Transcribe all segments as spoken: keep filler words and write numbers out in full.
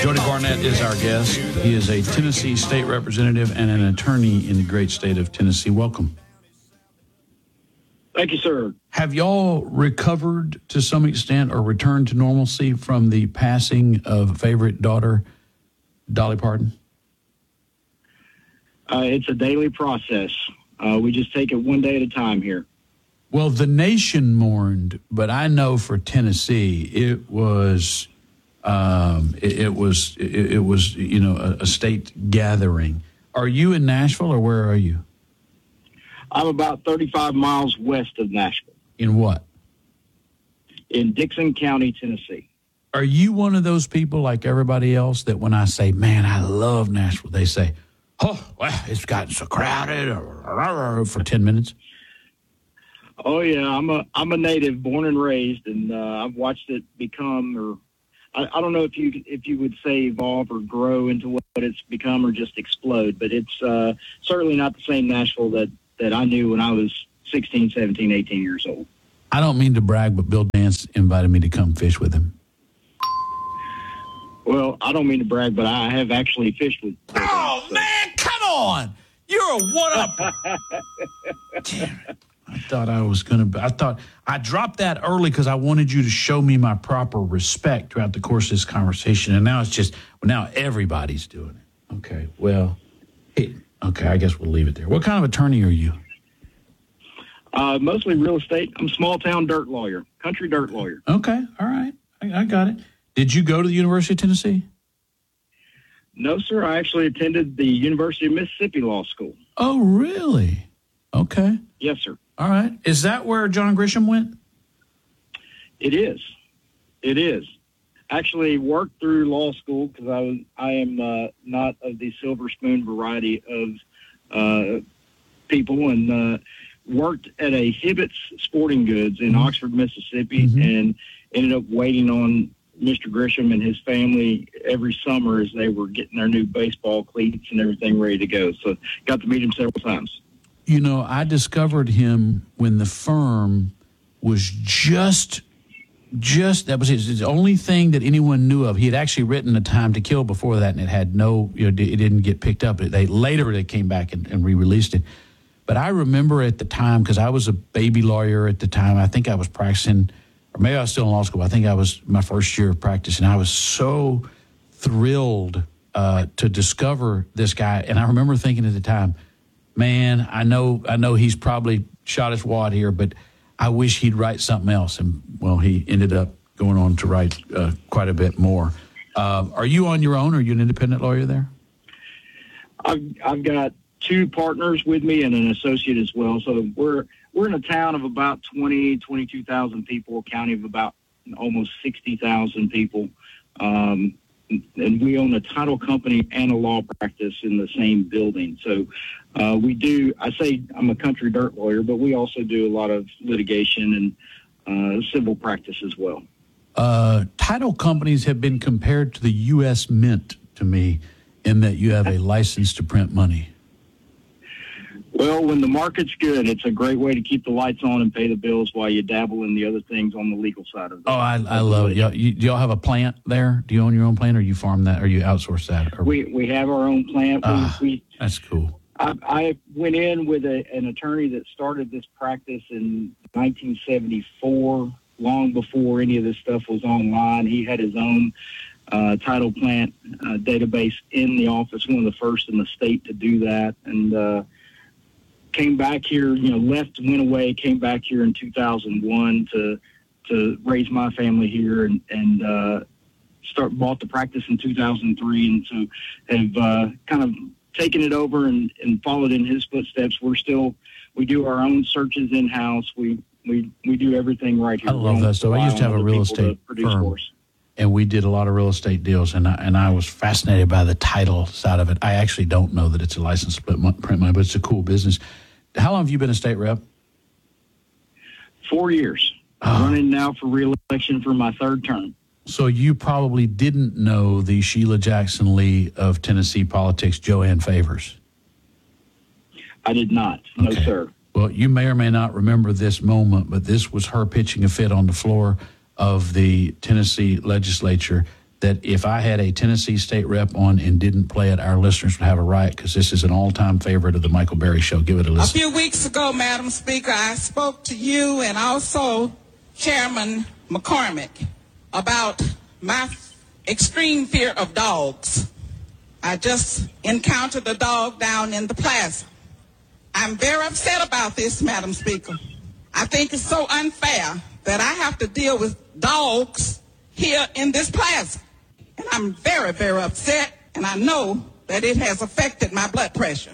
Jody Barnett is our guest. He is a Tennessee state representative and an attorney in the great state of Tennessee. Welcome. Thank you, sir. Have y'all recovered to some extent or returned to normalcy from the passing of favorite daughter, Dolly Parton? Uh, it's a daily process. Uh, we just take it one day at a time here. Well, the nation mourned, but I know for Tennessee, it was... Um, it, it was, it, it was, you know, a, a state gathering. Are you in Nashville or where are you? I'm about thirty-five miles west of Nashville. In what? In Dixon County, Tennessee. Are you one of those people like everybody else that when I say, man, I love Nashville, they say, oh, well, it's gotten so crowded for ten minutes? Oh, yeah. I'm a, I'm a native, born and raised, and uh, I've watched it become or I, I don't know if you if you would say evolve or grow into what it's become or just explode, but it's uh, certainly not the same Nashville that, that I knew when I was sixteen, seventeen, eighteen years old. I don't mean to brag, but Bill Dance invited me to come fish with him. Well, I don't mean to brag, but I have actually fished with Bill Oh, Dance, so. man, come on. You're a one-up. Damn it. I thought I was going to, I thought, I dropped that early because I wanted you to show me my proper respect throughout the course of this conversation. And now it's just, well, now everybody's doing it. Okay, well, hey, okay, I guess we'll leave it there. What kind of attorney are you? Uh, mostly real estate. I'm a small-town dirt lawyer, country dirt lawyer. Okay, all right. I, I got it. Did you go to the University of Tennessee? No, sir. I actually attended the University of Mississippi Law School. Oh, really? Okay. Yes, sir. All right. Is that where John Grisham went? It is. It is. Actually worked through law school because I was I am uh, not of the silver spoon variety of uh, people, and uh, worked at a Hibbett's Sporting Goods in mm-hmm. Oxford, Mississippi, mm-hmm. and ended up waiting on Mister Grisham and his family every summer as they were getting their new baseball cleats and everything ready to go. So got to meet him several times. You know, I discovered him when the firm was just, just, that was his, the only thing that anyone knew of. He had actually written A Time to Kill before that, and it had no, you know, it didn't get picked up. They later they came back and, and re-released it. But I remember at the time, because I was a baby lawyer at the time, I think I was practicing, or maybe I was still in law school. I think I was my first year of practice, and I was so thrilled uh, to discover this guy. And I remember thinking at the time, man, I know I know he's probably shot his wad here, but I wish he'd write something else. And, well, he ended up going on to write uh, quite a bit more. Uh, are you on your own, or are you an independent lawyer there? I've, I've got two partners with me and an associate as well. So we're we're in a town of about twenty, twenty-two thousand people, a county of about almost sixty thousand people. Um And we own a title company and a law practice in the same building. So uh, we do, I say I'm a country dirt lawyer, but we also do a lot of litigation and uh, civil practice as well. Uh, title companies have been compared to the U S Mint to me in that you have a license to print money. Well, when the market's good, it's a great way to keep the lights on and pay the bills while you dabble in the other things on the legal side of it. Oh, I, I love it. Y'all, you, do y'all have a plant there? Do you own your own plant, or you farm that, or you outsource that? Or... We we have our own plant. We, ah, we, that's cool. I, I went in with a, an attorney that started this practice in nineteen seventy-four, long before any of this stuff was online. He had his own uh, title plant uh, database in the office, one of the first in the state to do that, and uh, came back here, you know, left, went away, came back here in two thousand one to to raise my family here, and, and uh, start bought the practice in two thousand three, and so have uh, kind of taken it over and, and followed in his footsteps. We're still, we do our own searches in-house. We we, we do everything right here. I love that stuff. I used to have a real estate firm, and we did a lot of real estate deals, and I, and I was fascinated by the title side of it. I actually don't know that it's a license to print money, but it's a cool business. How long have you been a state rep? Four years. Oh. Running now for re-election for my third term. So you probably didn't know the Sheila Jackson Lee of Tennessee politics, Joanne Favors. I did not. No, okay. sir. Well, you may or may not remember this moment, but this was her pitching a fit on the floor of the Tennessee legislature that if I had a Tennessee State rep on and didn't play it, our listeners would have a riot, because this is an all-time favorite of the Michael Berry Show. Give it a listen. A few weeks ago, Madam Speaker, I spoke to you and also Chairman McCormick about my extreme fear of dogs. I just encountered a dog down in the plaza. I'm very upset about this, Madam Speaker. I think it's so unfair that I have to deal with dogs here in this plaza. And I'm very, very upset, and I know that it has affected my blood pressure.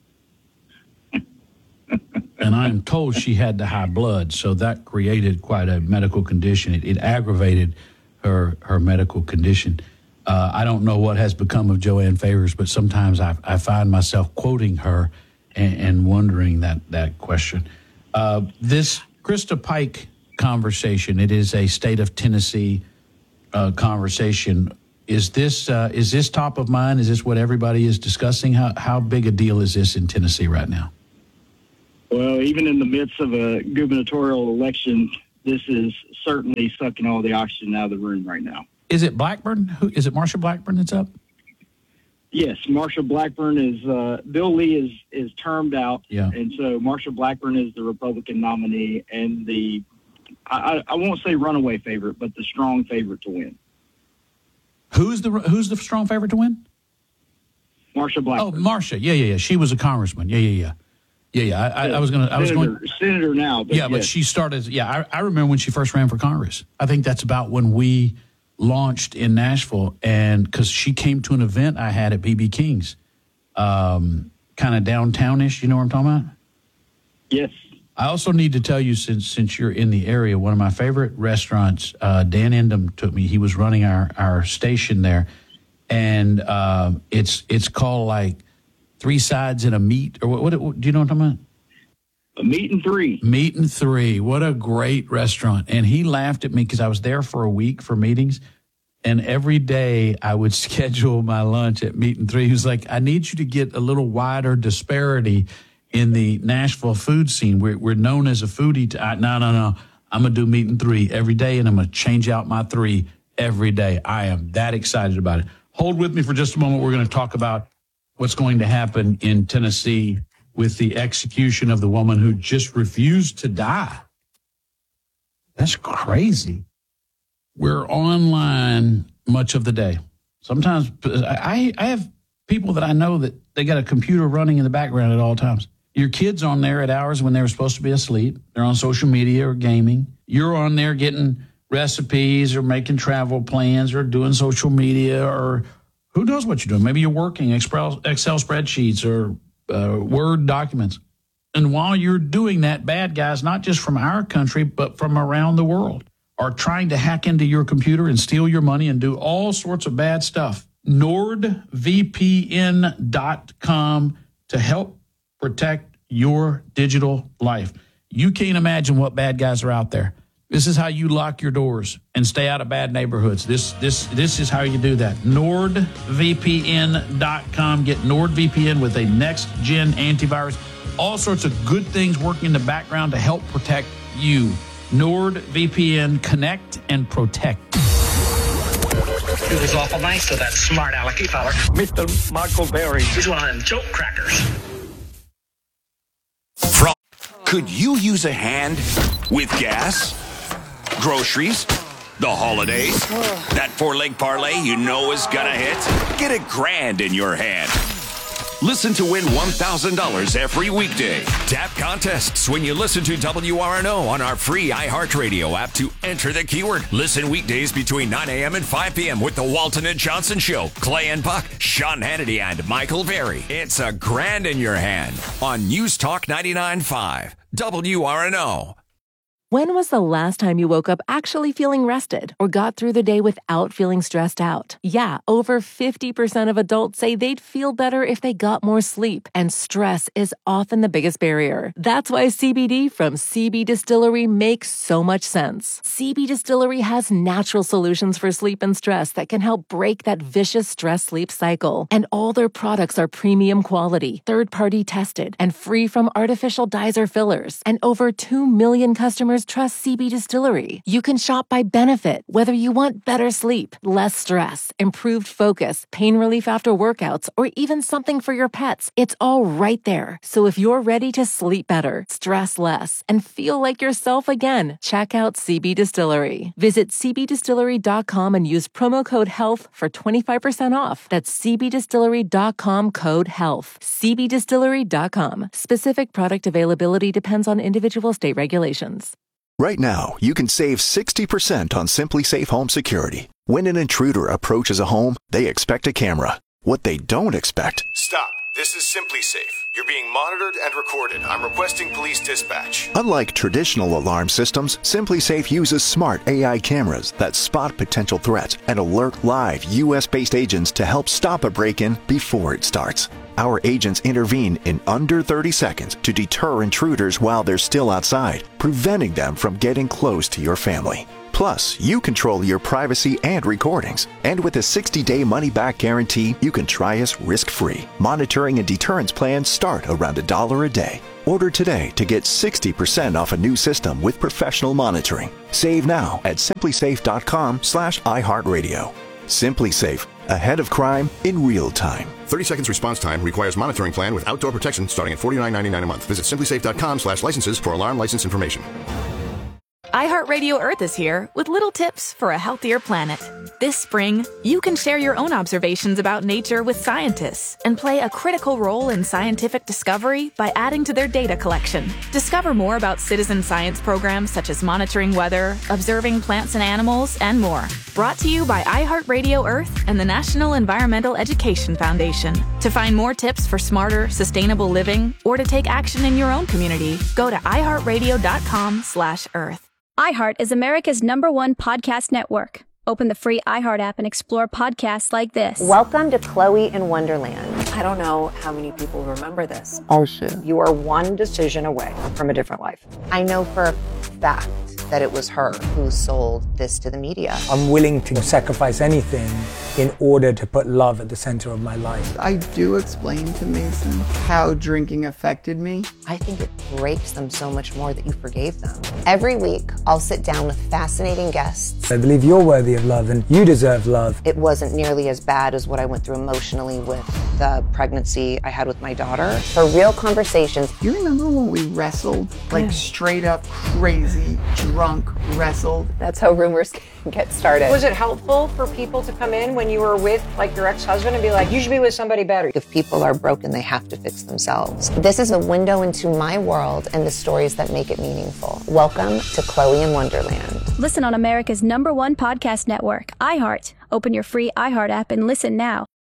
And I am told she had the high blood, so that created quite a medical condition. It, it aggravated her her medical condition. Uh, I don't know what has become of Joanne Favors, but sometimes I, I find myself quoting her and, and wondering that, that question. Uh, this Krista Pike conversation, it is a state of Tennessee uh, conversation. Is this uh, is this top of mind? Is this what everybody is discussing? How how big a deal is this in Tennessee right now? Well, even in the midst of a gubernatorial election, this is certainly sucking all the oxygen out of the room right now. Is it Blackburn? Who is it? Marsha Blackburn that's up? Yes, Marsha Blackburn is. Uh, Bill Lee is is termed out, yeah, and so Marsha Blackburn is the Republican nominee and the I, I won't say runaway favorite, but the strong favorite to win. Who's the Who's the strong favorite to win? Marsha Blackburn. Oh, Marsha. Yeah, yeah, yeah. She was a congressman. Yeah, yeah, yeah. Yeah, yeah. I, I, I was gonna. I was Senator, going. Senator now. But yeah, yes. but she started. Yeah, I, I remember when she first ran for Congress. I think that's about when we launched in Nashville, and because she came to an event I had at B B King's, um, kind of downtownish. You know what I'm talking about? Yes. I also need to tell you, since since you're in the area, one of my favorite restaurants, uh, Dan Endem took me. He was running our, our station there, and uh, it's it's called like Three Sides and a Meat, or what, what, what do you know what I'm talking about? A Meat and Three. Meat and Three. What a great restaurant. And he laughed at me because I was there for a week for meetings, and every day I would schedule my lunch at Meat and Three. He was like, I need you to get a little wider disparity in the Nashville food scene. We're, we're known as a foodie. T- I, no, no, no. I'm going to do Meat and Three every day, and I'm going to change out my three every day. I am that excited about it. Hold with me for just a moment. We're going to talk about what's going to happen in Tennessee with the execution of the woman who just refused to die. That's crazy. We're online much of the day. Sometimes I, I have people that I know that they got a computer running in the background at all times. Your kid's on there at hours when they were supposed to be asleep. They're on social media or gaming. You're on there getting recipes or making travel plans or doing social media, or who knows what you're doing. Maybe you're working Excel, Excel spreadsheets or uh, Word documents. And while you're doing that, bad guys, not just from our country, but from around the world, are trying to hack into your computer and steal your money and do all sorts of bad stuff. Nord V P N dot com to help protect your digital life. You can't imagine what bad guys are out there. This is how you lock your doors and stay out of bad neighborhoods. This this this is how you do that. Nord V P N dot com. Get NordVPN with a next-gen antivirus. All sorts of good things working in the background to help protect you. NordVPN, connect and protect. It was awful nice to that smart alecky feller. Mister Michael Berry. He's one of them joke crackers. From, could you use a hand with gas, groceries, the holidays? That four-leg parlay you know is gonna hit? Get a grand in your hand. Listen to win one thousand dollars every weekday. Tap contests when you listen to W R N O on our free iHeartRadio app to enter the keyword. Listen weekdays between nine a.m. and five p.m. with the Walton and Johnson Show, Clay and Buck, Sean Hannity, and Michael Berry. It's a grand in your hand on News Talk ninety-nine point five, W R N O. When was the last time you woke up actually feeling rested or got through the day without feeling stressed out? Yeah, over fifty percent of adults say they'd feel better if they got more sleep, and stress is often the biggest barrier. That's why C B D from C B Distillery makes so much sense. C B Distillery has natural solutions for sleep and stress that can help break that vicious stress-sleep cycle. And all their products are premium quality, third-party tested, and free from artificial dyes or fillers. And over two million customers customers trust C B Distillery. You can shop by benefit, whether you want better sleep, less stress, improved focus, pain relief after workouts, or even something for your pets. It's all right there. So if you're ready to sleep better, stress less, and feel like yourself again, check out C B Distillery. Visit c b distillery dot com and use promo code HEALTH for twenty-five percent off. That's c b distillery dot com code HEALTH. c b distillery dot com. Specific product availability depends on individual state regulations. Right now, you can save sixty percent on Simply Safe Home Security. When an intruder approaches a home, they expect a camera. What they don't expect... Stop. This is Simply Safe. You're being monitored and recorded. I'm requesting police dispatch. Unlike traditional alarm systems, Simply Safe uses smart A I cameras that spot potential threats and alert live U S-based agents to help stop a break-in before it starts. Our agents intervene in under thirty seconds to deter intruders while they're still outside, preventing them from getting close to your family. Plus, you control your privacy and recordings. And with a sixty-day money-back guarantee, you can try us risk-free. Monitoring and deterrence plans start around a dollar a day. Order today to get sixty percent off a new system with professional monitoring. Save now at simply safe dot com slash iHeartRadio. Simply Safe, ahead of crime in real time. thirty seconds response time requires monitoring plan with outdoor protection starting at forty-nine ninety-nine a month. Visit simply safe dot com slash licenses for alarm license information. iHeartRadio Earth is here with little tips for a healthier planet. This spring, you can share your own observations about nature with scientists and play a critical role in scientific discovery by adding to their data collection. Discover more about citizen science programs such as monitoring weather, observing plants and animals, and more. Brought to you by iHeartRadio Earth and the National Environmental Education Foundation. To find more tips for smarter, sustainable living or to take action in your own community, go to i heart radio dot com slash earth. iHeart is America's number one podcast network. Open the free iHeart app and explore podcasts like this. Welcome to Chloe in Wonderland. I don't know how many people remember this. Oh, shit. You are one decision away from a different life. I know for a fact that it was her who sold this to the media. I'm willing to sacrifice anything in order to put love at the center of my life. I do explain to Mason how drinking affected me. I think it breaks them so much more that you forgave them. Every week, I'll sit down with fascinating guests. I believe you're worthy of love and you deserve love. It wasn't nearly as bad as what I went through emotionally with the pregnancy I had with my daughter. For real conversations. Do you remember when we wrestled? Like straight up crazy, drunk wrestled? That's how rumors get started. Was it helpful for people to come in when you were with like your ex-husband and be like, you should be with somebody better? If people are broken, they have to fix themselves. This is a window into my world and the stories that make it meaningful. Welcome to Chloe in Wonderland. Listen on America's number one podcast network, iHeart. Open your free iHeart app and listen now.